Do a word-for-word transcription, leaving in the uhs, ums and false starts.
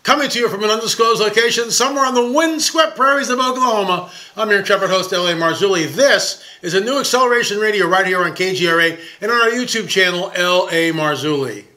Coming to you from an undisclosed location somewhere on the windswept prairies of Oklahoma, I'm your intrepid host, L A Marzulli. This is a new Acceleration Radio right here on K G R A and on our YouTube channel, L A Marzulli.